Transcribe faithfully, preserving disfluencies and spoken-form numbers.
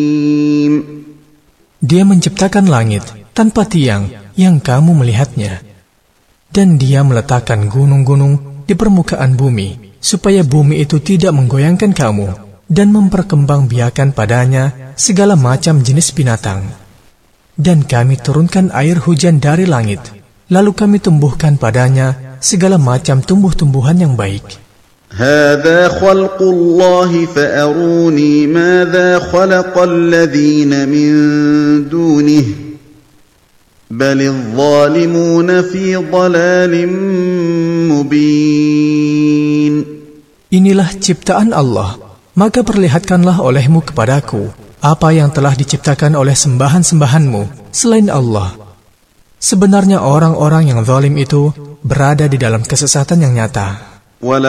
Dia menciptakan langit tanpa tiang yang kamu melihatnya. Dan dia meletakkan gunung-gunung di permukaan bumi, supaya bumi itu tidak menggoyangkan kamu, dan memperkembangbiakan padanya segala macam jenis binatang. Dan kami turunkan air hujan dari langit, lalu kami tumbuhkan padanya segala macam tumbuh-tumbuhan yang baik. هذا خلق الله فأروني ماذا خلق الذين من دونه بل الظالمون في ضلال مبين. Inilah ciptaan Allah, maka perlihatkanlah olehmu kepadaku apa yang telah diciptakan oleh sembahan-sembahanmu selain Allah. Sebenarnya orang-orang yang zalim itu berada di dalam kesesatan yang nyata.